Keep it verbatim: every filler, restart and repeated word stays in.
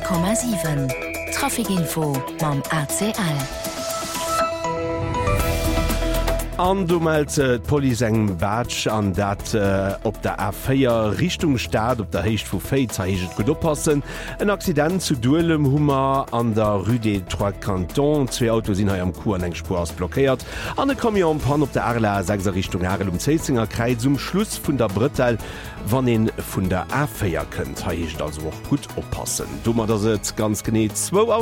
Komma sieben. Trafikinfo mam A C L. An du meldt äh, Poli eng Batsch an dat äh, op der A vier Richtung staat, op der Hecht vu Féitzerheget gut oppassen. E Accident zu Duelem Hummer an der Rue des Trois Cantons. Zwei Autos sind am Kur an eng Spurs blockiert. An de Kamion Pan op der Arla sechser Richtung Erl um Zezinger Kreis zum Schluss vun der Brittel, wann en vun der A vier kënnt. Hecht also auch gut oppassen. Dummer da se ganz genet zwei